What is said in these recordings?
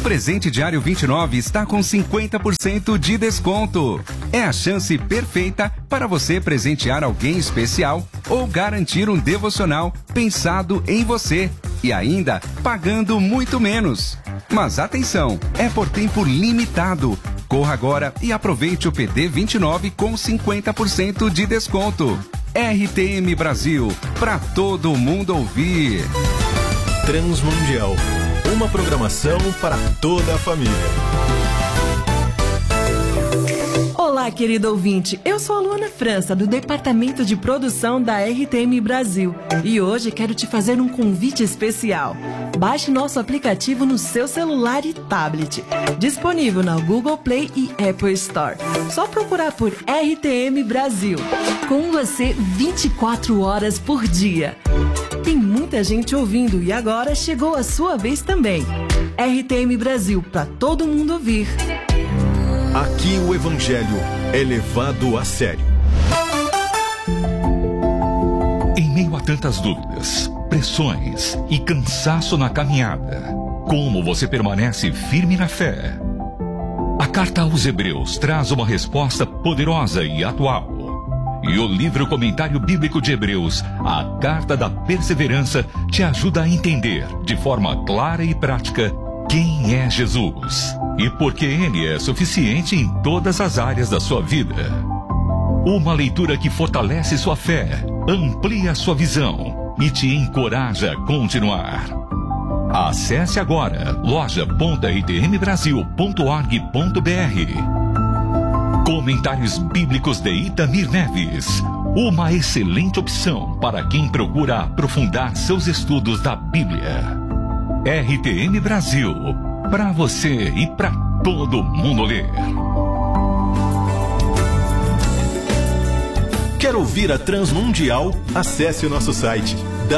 presente diário 29 está com 50% de desconto. É a chance perfeita para você presentear alguém especial ou garantir um devocional pensado em você e ainda pagando muito menos. Mas atenção, é por tempo limitado. Corra agora e aproveite o PD 29 com 50% de desconto. RTM Brasil, para todo mundo ouvir. Transmundial, uma programação para toda a família. Olá, querido ouvinte, eu sou a Luana França, do Departamento de Produção da RTM Brasil. E hoje quero te fazer um convite especial. Baixe nosso aplicativo no seu celular e tablet. Disponível na Google Play e Apple Store. Só procurar por RTM Brasil. Com você 24 horas por dia. Tem muita gente ouvindo e agora chegou a sua vez também. RTM Brasil, para todo mundo ouvir. Aqui o Evangelho é levado a sério. Em meio a tantas dúvidas, pressões e cansaço na caminhada, como você permanece firme na fé? A carta aos Hebreus traz uma resposta poderosa e atual. E o livro Comentário Bíblico de Hebreus, a Carta da Perseverança, te ajuda a entender, de forma clara e prática, quem é Jesus e por que Ele é suficiente em todas as áreas da sua vida. Uma leitura que fortalece sua fé, amplia sua visão e te encoraja a continuar. Acesse agora loja.rtmbrasil.org.br. Comentários Bíblicos de Itamir Neves. Uma excelente opção para quem procura aprofundar seus estudos da Bíblia. RTM Brasil, para você e para todo mundo ler. Quer ouvir a Transmundial? Acesse o nosso site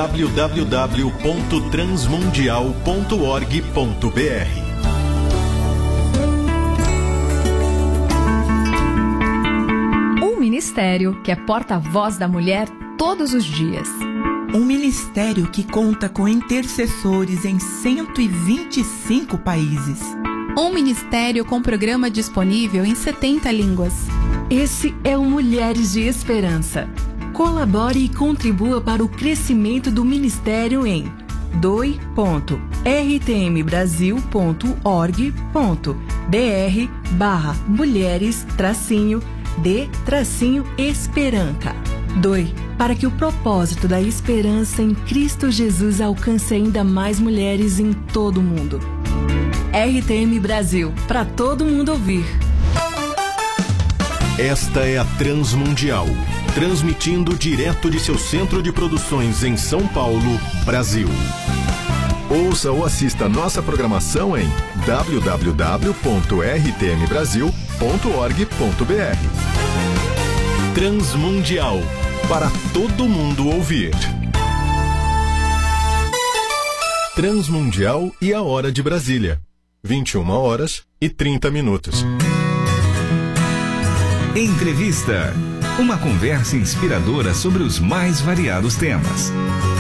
www.transmundial.org.br. Um ministério que é porta-voz da mulher todos os dias. Um ministério que conta com intercessores em 125 países. Um ministério com programa disponível em 70 línguas. Esse é o Mulheres de Esperança. Colabore e contribua para o crescimento do ministério em doi.rtmbrasil.org.br/mulheres-de-esperanca. Doe para que o propósito da esperança em Cristo Jesus alcance ainda mais mulheres em todo o mundo. RTM Brasil, para todo mundo ouvir. Esta é a Transmundial, transmitindo direto de seu centro de produções em São Paulo, Brasil. Ouça ou assista nossa programação em www.rtmbrasil.org.br. Transmundial, para todo mundo ouvir. Transmundial e a Hora de Brasília. 21h30. Entrevista. Uma conversa inspiradora sobre os mais variados temas.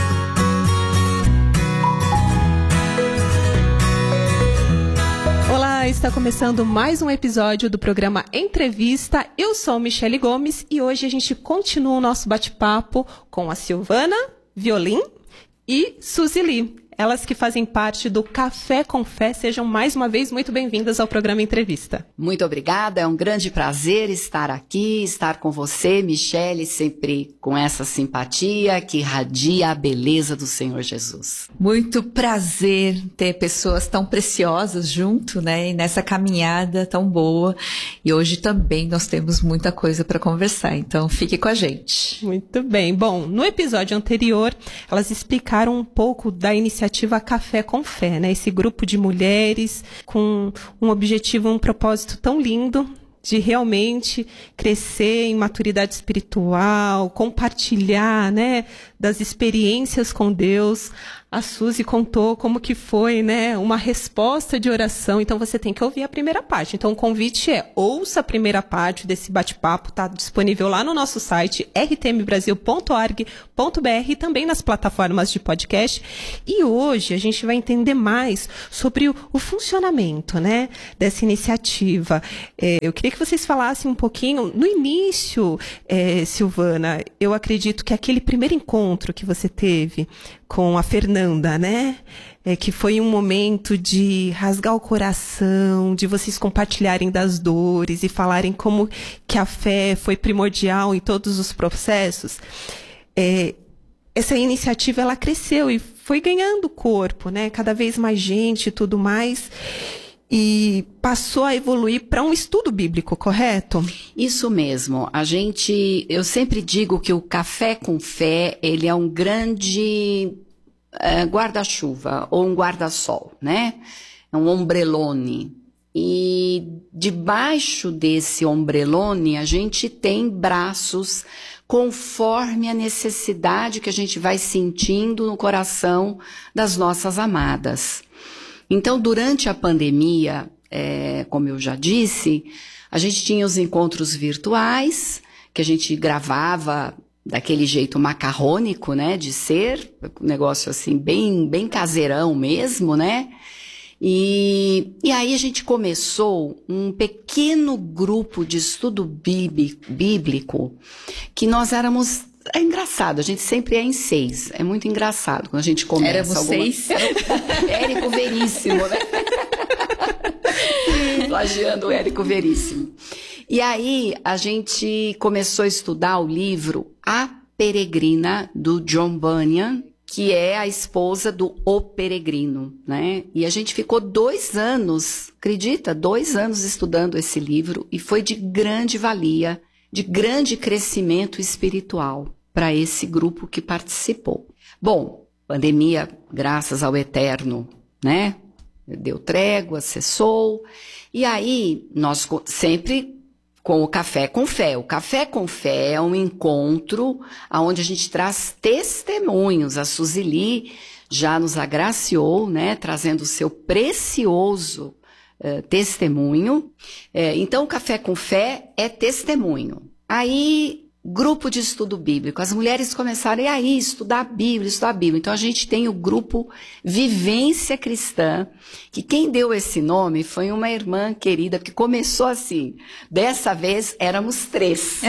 Olá, está começando mais um episódio do programa Entrevista. Eu sou Michele Gomes e hoje a gente continua o nosso bate-papo com a Silvana, violin, e Suzy Lee. Elas que fazem parte do Café com Fé. Sejam mais uma vez muito bem-vindas ao programa Entrevista. Muito obrigada, é um grande prazer estar aqui, estar com você, Michele, sempre com essa simpatia que irradia a beleza do Senhor Jesus. Muito prazer ter pessoas tão preciosas junto, né, nessa caminhada tão boa. E hoje também nós temos muita coisa para conversar, então fique com a gente. Muito bem. Bom, no episódio anterior, elas explicaram um pouco da iniciativa Café com Fé, né? Esse grupo de mulheres com um objetivo, um propósito tão lindo de realmente crescer em maturidade espiritual, compartilhar, né, das experiências com Deus a Suzy contou como que foi, né, uma resposta de oração. Então você tem que ouvir a primeira parte. Então o convite é: ouça a primeira parte desse bate-papo, tá disponível lá no nosso site rtmbrasil.org.br e também nas plataformas de podcast. E hoje a gente vai entender mais sobre o funcionamento, né, dessa iniciativa. Eu queria que vocês falassem um pouquinho no início, Silvana. Eu acredito que aquele primeiro encontro que você teve com a Fernanda, né? Que foi um momento de rasgar o coração, de vocês compartilharem das dores e falarem como que a fé foi primordial em todos os processos. Essa iniciativa, ela cresceu e foi ganhando corpo, né? Cada vez mais gente e tudo mais. E passou a evoluir para um estudo bíblico, correto? Isso mesmo. Eu sempre digo que o Café com Fé, ele é um grande guarda-chuva ou um guarda-sol, né? É um ombrelone. E debaixo desse ombrelone a gente tem braços conforme a necessidade que a gente vai sentindo no coração das nossas amadas. Então, durante a pandemia, como eu já disse, a gente tinha os encontros virtuais, que a gente gravava daquele jeito macarrônico, né, de ser, um negócio assim, bem caseirão mesmo, né? E aí a gente começou um pequeno grupo de estudo bíblico, que nós éramos... É engraçado, a gente sempre é em 6. É muito engraçado quando a gente começa. Éramos 6. Érico Veríssimo, né? Plagiando o Érico Veríssimo. E aí a gente começou a estudar o livro A Peregrina, do John Bunyan, que é a esposa do O Peregrino, né? E a gente ficou 2 anos, acredita? 2 anos estudando esse livro, e foi de grande valia, de grande crescimento espiritual para esse grupo que participou. Bom, pandemia, graças ao Eterno, né? Deu trégua, cessou. E aí, nós sempre com o Café com Fé. O Café com Fé é um encontro onde a gente traz testemunhos. A Suzili já nos agraciou, né? Trazendo o seu precioso testemunho. Então, o Café com Fé é testemunho. Aí, grupo de estudo bíblico. As mulheres começaram a estudar a Bíblia. Então, a gente tem o grupo Vivência Cristã, que quem deu esse nome foi uma irmã querida, que começou assim. Dessa vez, éramos 3.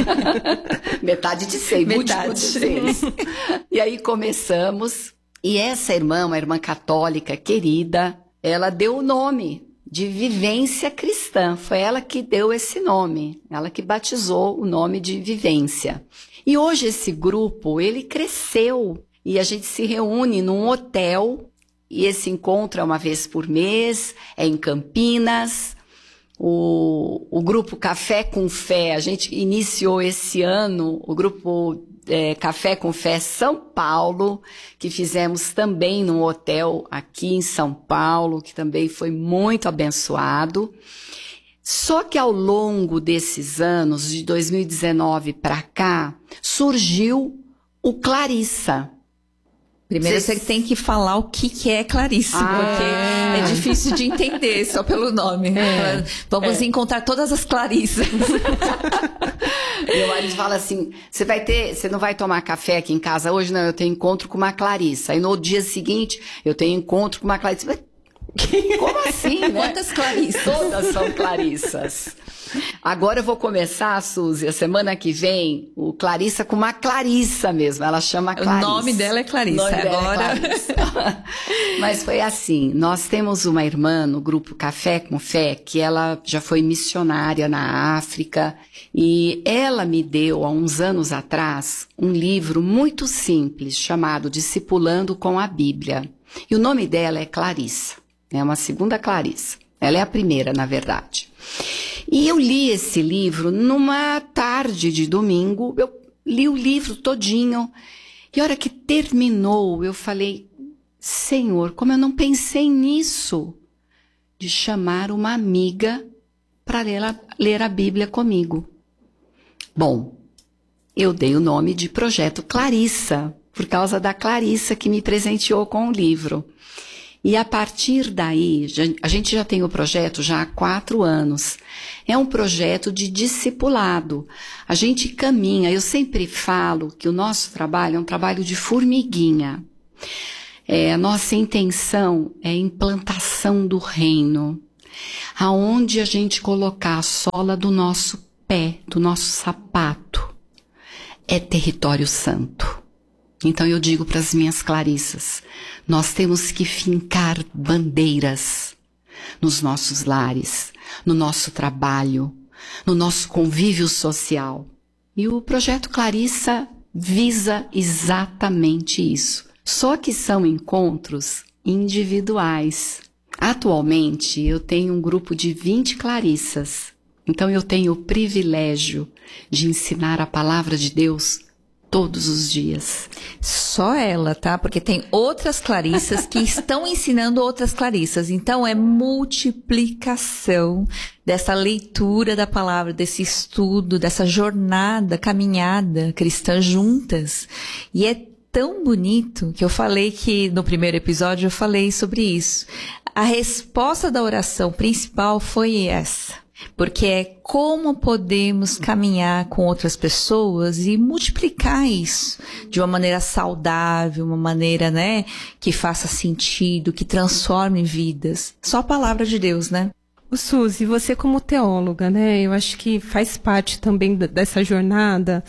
Metade de 6, múltiplo de 6. E aí, começamos. E essa irmã, uma irmã católica querida, ela deu o nome de Vivência Cristã. Foi ela que deu esse nome, ela que batizou o nome de Vivência. E hoje esse grupo, ele cresceu e a gente se reúne num hotel, e esse encontro é uma vez por mês, é em Campinas. O grupo Café com Fé, a gente iniciou esse ano o grupo Café com Fé São Paulo, que fizemos também num hotel aqui em São Paulo, que também foi muito abençoado. Só que ao longo desses anos, de 2019 para cá, surgiu o Clarissa. Primeiro você tem que falar o que é Clarissa, porque é difícil de entender só pelo nome. Vamos encontrar todas as Clarissas. Meu marido fala assim, você não vai tomar café aqui em casa hoje? Não, eu tenho encontro com uma Clarissa. Aí no dia seguinte, eu tenho encontro com uma Clarissa. Como assim, né? Quantas Clarissas? Todas são Clarissas. Agora eu vou começar, Suzy, a semana que vem, o Clarissa com uma Clarissa mesmo. Ela chama Clarissa. O nome dela é Clarissa. Agora. Mas foi assim, nós temos uma irmã no grupo Café com Fé, que ela já foi missionária na África, e ela me deu, há uns anos atrás, um livro muito simples, chamado Discipulando com a Bíblia. E o nome dela é Clarissa, é uma segunda Clarissa. Ela é a primeira, na verdade. E eu li esse livro numa tarde de domingo, eu li o livro todinho, e a hora que terminou, eu falei, Senhor, como eu não pensei nisso, de chamar uma amiga para ler a Bíblia comigo. Bom, eu dei o nome de Projeto Clarissa, por causa da Clarissa, que me presenteou com o livro. E a partir daí, a gente já tem o projeto já há 4 anos. É um projeto de discipulado. A gente caminha, eu sempre falo que o nosso trabalho é um trabalho de formiguinha. A nossa intenção é a implantação do reino, aonde a gente colocar a sola do nosso pé, do nosso sapato, é território santo. Então eu digo para as minhas Clarissas, nós temos que fincar bandeiras nos nossos lares, no nosso trabalho, no nosso convívio social. E o projeto Clarissa visa exatamente isso. Só que são encontros individuais. Atualmente eu tenho um grupo de 20 Clarissas. Então eu tenho o privilégio de ensinar a palavra de Deus todos os dias. Só ela, tá? Porque tem outras Clarissas que estão ensinando outras Clarissas. Então é multiplicação dessa leitura da palavra, desse estudo, dessa jornada, caminhada cristã juntas. E é tão bonito que eu falei que no primeiro episódio eu falei sobre isso. A resposta da oração principal foi essa. Porque é como podemos caminhar com outras pessoas e multiplicar isso de uma maneira saudável, uma maneira, né, que faça sentido, que transforme vidas. Só a palavra de Deus, né? Suzy, você como teóloga, né, eu acho que faz parte também dessa jornada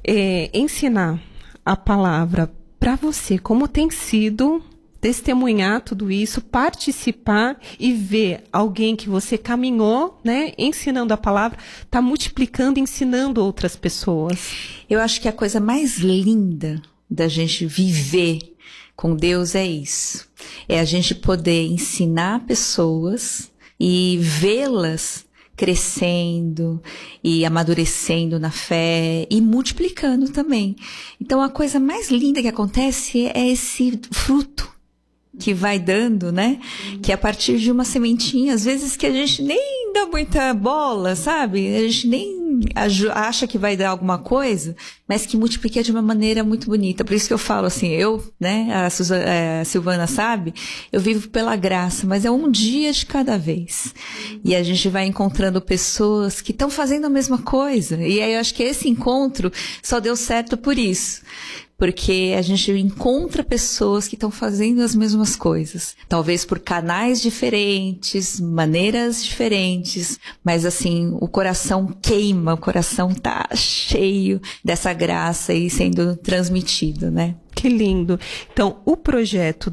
ensinar a palavra para você, como tem sido testemunhar tudo isso, participar e ver alguém que você caminhou, né, ensinando a palavra, tá multiplicando, ensinando outras pessoas. Eu acho que a coisa mais linda da gente viver com Deus é isso. É a gente poder ensinar pessoas e vê-las crescendo e amadurecendo na fé e multiplicando também. Então a coisa mais linda que acontece é esse fruto que vai dando, né? Que a partir de uma sementinha, às vezes que a gente nem dá muita bola, sabe? A gente nem acha que vai dar alguma coisa, mas que multiplica de uma maneira muito bonita. Por isso que eu falo assim, né? A Silvana sabe, eu vivo pela graça, mas é um dia de cada vez. E a gente vai encontrando pessoas que estão fazendo a mesma coisa. E aí eu acho que esse encontro só deu certo por isso. Porque a gente encontra pessoas que estão fazendo as mesmas coisas. Talvez por canais diferentes, maneiras diferentes, mas assim, o coração queima, o coração tá cheio dessa graça aí sendo transmitido, né? Que lindo. Então, o projeto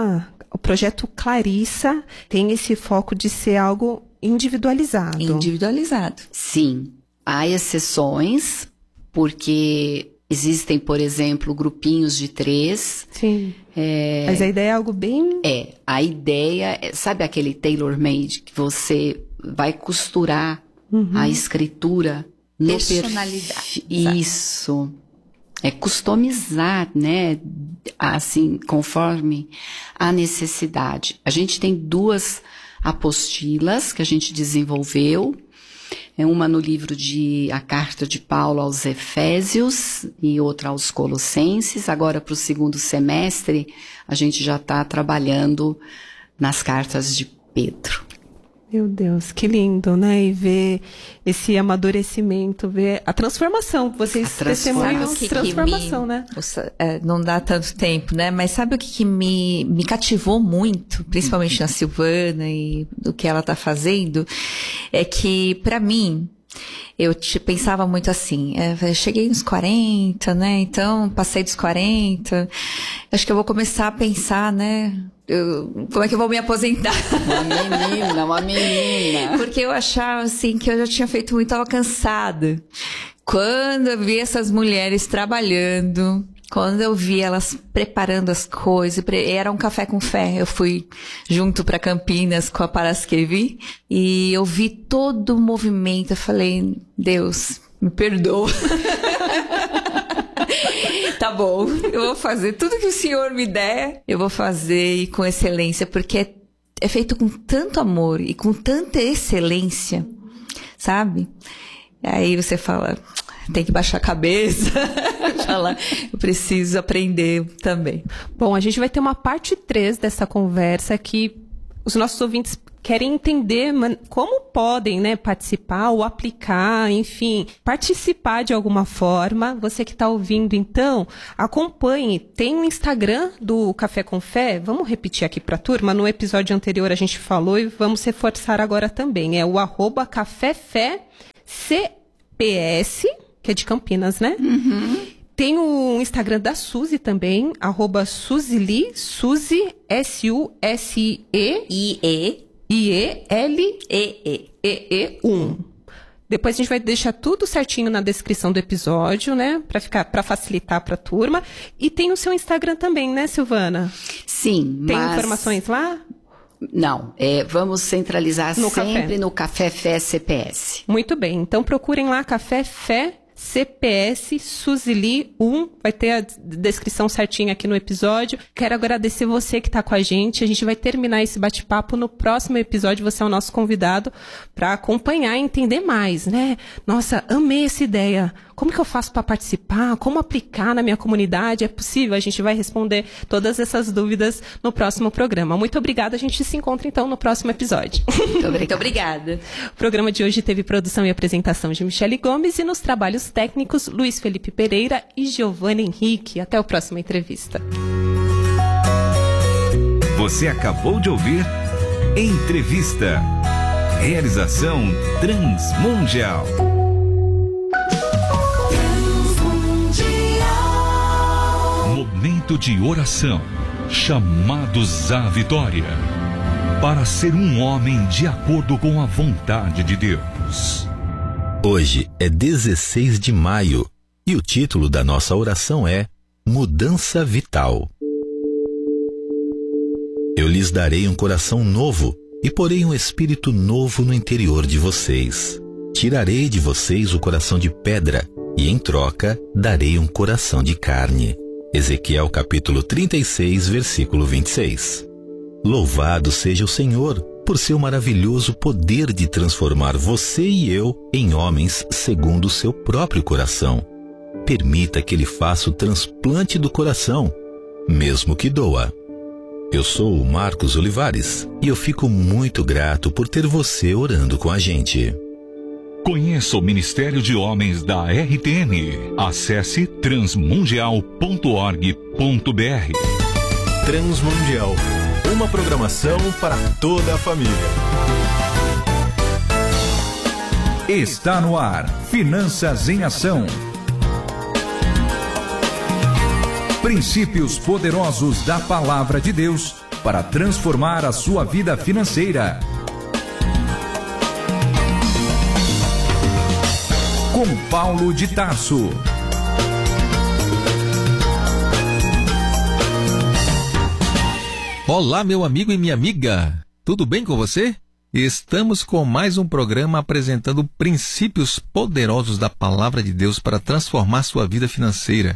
Clarissa tem esse foco de ser algo individualizado. Individualizado. Sim. Há exceções, porque existem, por exemplo, grupinhos de 3. Sim. Mas a ideia é algo bem... A ideia é, sabe aquele tailor-made que você vai costurar a escritura no personalidade. Isso. É customizar, né? Assim, conforme a necessidade. A gente tem 2 apostilas que a gente desenvolveu. Uma no livro A Carta de Paulo aos Efésios e outra aos Colossenses. Agora, para o 2º semestre, a gente já está trabalhando nas cartas de Pedro. Meu Deus, que lindo, né? E ver esse amadurecimento, ver a transformação. Vocês testemunham transformação, né? Não dá tanto tempo, né? Mas sabe o que me cativou muito, principalmente na Silvana e do que ela tá fazendo? É que, pra mim, eu pensava muito assim, cheguei nos 40, né? Então, passei dos 40. Acho que eu vou começar a pensar, né? Como é que eu vou me aposentar? Uma menina. Porque eu achava, assim, que eu já tinha feito muito, estava cansada. Quando eu vi essas mulheres trabalhando, quando eu vi elas preparando as coisas, era um café com fé. Eu fui junto para Campinas com a Paraskevi e eu vi todo o movimento. Eu falei, Deus, me perdoa. Tá bom, eu vou fazer tudo que o Senhor me der, eu vou fazer e com excelência, porque é feito com tanto amor e com tanta excelência, sabe? Aí você fala, tem que baixar a cabeça. Falar, eu preciso aprender também. Bom, a gente vai ter uma parte 3 dessa conversa que os nossos ouvintes querem entender como podem, né, participar ou aplicar, enfim, participar de alguma forma. Você que está ouvindo, então, acompanhe. Tem o Instagram do Café com Fé. Vamos repetir aqui para a turma. No episódio anterior a gente falou e vamos reforçar agora também. É o @CaféFéCPS, que é de Campinas, né? Uhum. Tem o Instagram da Suzy também, @SuzyLi, Suzy, SUSIEIELEE1. Depois a gente vai deixar tudo certinho na descrição do episódio, né? Para facilitar para a turma. E tem o seu Instagram também, né, Silvana? Sim, Tem informações lá? Não, vamos centralizar sempre no Café Fé CPS. Muito bem, então procurem lá Café Fé CPS SuzyLi 1, vai ter a descrição certinha aqui no episódio. Quero agradecer você que está com a gente. A gente vai terminar esse bate-papo no próximo episódio. Você é o nosso convidado para acompanhar e entender mais, né? Nossa, amei essa ideia. Como que eu faço para participar? Como aplicar na minha comunidade? É possível? A gente vai responder todas essas dúvidas no próximo programa. Muito obrigada. A gente se encontra, então, no próximo episódio. Muito obrigada. O programa de hoje teve produção e apresentação de Michele Gomes e nos trabalhos técnicos, Luiz Felipe Pereira e Giovana Henrique. Até a próxima entrevista. Você acabou de ouvir Entrevista. Realização Transmundial. Momento de oração, chamados à vitória, para ser um homem de acordo com a vontade de Deus. Hoje é 16 de maio e o título da nossa oração é Mudança Vital. Eu lhes darei um coração novo e porei um espírito novo no interior de vocês. Tirarei de vocês o coração de pedra e, em troca, darei um coração de carne. Ezequiel capítulo 36, versículo 26. Louvado seja o Senhor por seu maravilhoso poder de transformar você e eu em homens segundo o seu próprio coração. Permita que Ele faça o transplante do coração, mesmo que doa. Eu sou o Marcos Olivares e eu fico muito grato por ter você orando com a gente. Conheça o Ministério de Homens da RTM. Acesse transmundial.org.br. Transmundial, uma programação para toda a família. Está no ar, Finanças em Ação. Princípios poderosos da Palavra de Deus para transformar a sua vida financeira. Com Paulo de Tarso. Olá, meu amigo e minha amiga. Tudo bem com você? Estamos com mais um programa apresentando princípios poderosos da Palavra de Deus para transformar sua vida financeira.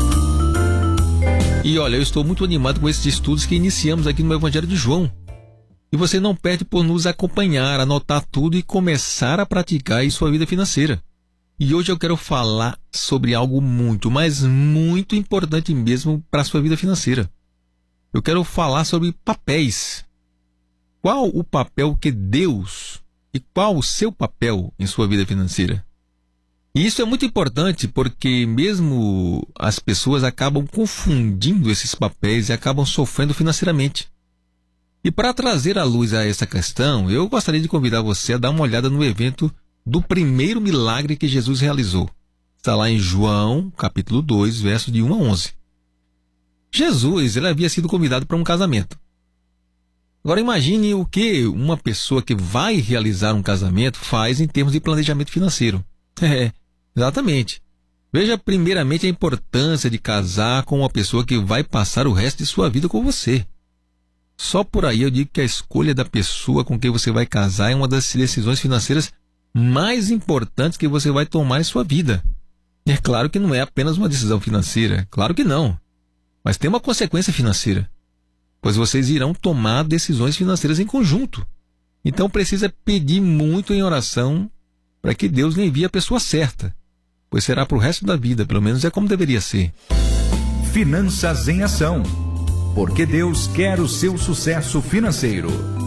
E olha, eu estou muito animado com esses estudos que iniciamos aqui no Evangelho de João. E você não perde por nos acompanhar, anotar tudo e começar a praticar em sua vida financeira. E hoje eu quero falar sobre algo muito, mas muito importante mesmo para a sua vida financeira. Eu quero falar sobre papéis. Qual o papel que Deus e qual o seu papel em sua vida financeira? E isso é muito importante porque mesmo as pessoas acabam confundindo esses papéis e acabam sofrendo financeiramente. E para trazer à luz a essa questão, eu gostaria de convidar você a dar uma olhada no evento do primeiro milagre que Jesus realizou. Está lá em João, capítulo 2, versos de 1 a 11. Jesus havia sido convidado para um casamento. Agora imagine o que uma pessoa que vai realizar um casamento faz em termos de planejamento financeiro. Exatamente. Veja primeiramente a importância de casar com uma pessoa que vai passar o resto de sua vida com você. Só por aí eu digo que a escolha da pessoa com quem você vai casar é uma das decisões financeiras mais importantes que você vai tomar em sua vida. E é claro que não é apenas uma decisão financeira, claro que não. Mas tem uma consequência financeira, pois vocês irão tomar decisões financeiras em conjunto. Então precisa pedir muito em oração para que Deus lhe envie a pessoa certa. pois será para o resto da vida, pelo menos é como deveria ser. Finanças em Ação, porque Deus quer o seu sucesso financeiro.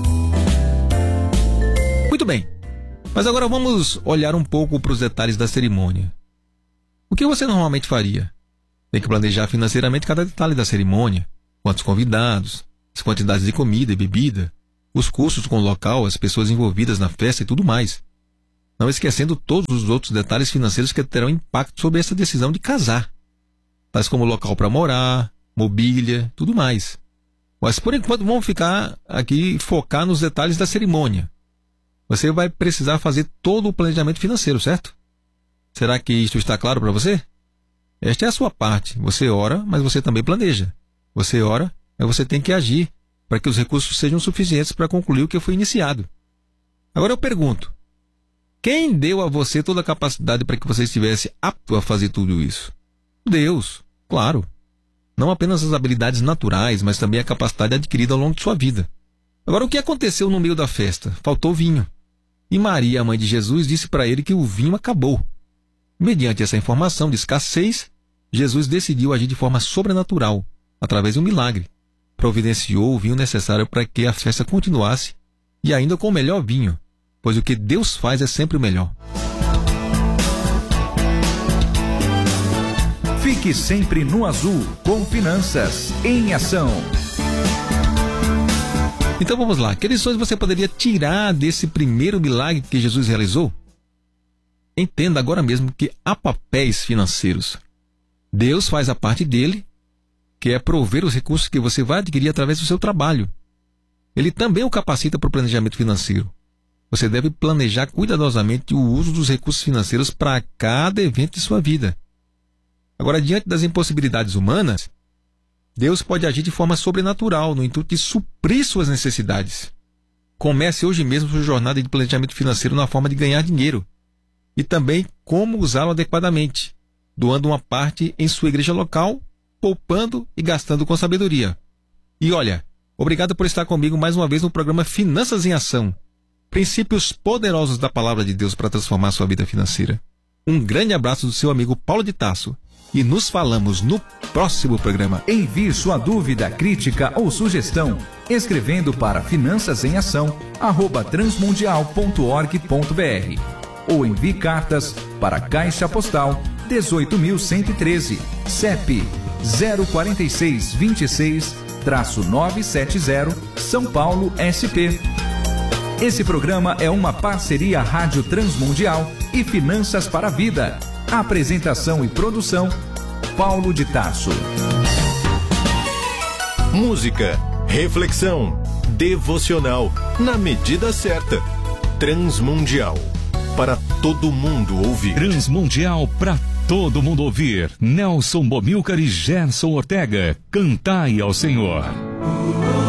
Muito bem, mas agora vamos olhar um pouco para os detalhes da cerimônia. O que você normalmente faria? Tem que planejar financeiramente cada detalhe da cerimônia, quantos convidados, as quantidades de comida e bebida, os custos com o local, as pessoas envolvidas na festa e tudo mais. Não esquecendo todos os outros detalhes financeiros que terão impacto sobre essa decisão de casar, tais como local para morar, mobília, tudo mais. Mas por enquanto vamos ficar aqui e focar nos detalhes da cerimônia. Você vai precisar fazer todo o planejamento financeiro, certo? Será que isto está claro para você? Esta é a sua parte. Você ora, mas você também planeja. Você ora, mas você tem que agir para que os recursos sejam suficientes para concluir o que foi iniciado. Agora eu pergunto, quem deu a você toda a capacidade para que você estivesse apto a fazer tudo isso? Deus, claro. Não apenas as habilidades naturais, mas também a capacidade adquirida ao longo de sua vida. Agora, o que aconteceu no meio da festa? Faltou vinho. E Maria, a mãe de Jesus, disse para ele que o vinho acabou. Mediante essa informação de escassez, Jesus decidiu agir de forma sobrenatural, através de um milagre. Providenciou o vinho necessário para que a festa continuasse, e ainda com o melhor vinho, pois o que Deus faz é sempre o melhor. Fique sempre no azul, com Finanças em Ação. Então vamos lá, que lições você poderia tirar desse primeiro milagre que Jesus realizou? Entenda agora mesmo que há papéis financeiros. Deus faz a parte dele, que é prover os recursos que você vai adquirir através do seu trabalho. Ele também o capacita para o planejamento financeiro. Você deve planejar cuidadosamente o uso dos recursos financeiros para cada evento de sua vida. Agora, diante das impossibilidades humanas, Deus pode agir de forma sobrenatural no intuito de suprir suas necessidades. Comece hoje mesmo sua jornada de planejamento financeiro na forma de ganhar dinheiro e também como usá-lo adequadamente, doando uma parte em sua igreja local, poupando e gastando com sabedoria. E olha, obrigado por estar comigo mais uma vez no programa Finanças em Ação. Princípios poderosos da Palavra de Deus para transformar sua vida financeira. Um grande abraço do seu amigo Paulo de Tarso. E nos falamos no próximo programa. Envie sua dúvida, crítica ou sugestão escrevendo para finançasemAção@transmundial.org.br ou envie cartas para Caixa Postal 18.113, CEP 04626-970, São Paulo, SP. Esse programa é uma parceria Rádio Transmundial e Finanças para a Vida. Apresentação e produção, Paulo de Tarso. Música, reflexão, devocional, na medida certa. Transmundial, para todo mundo ouvir. Transmundial para todo mundo ouvir. Nelson Bomilcar e Gerson Ortega, cantai ao Senhor.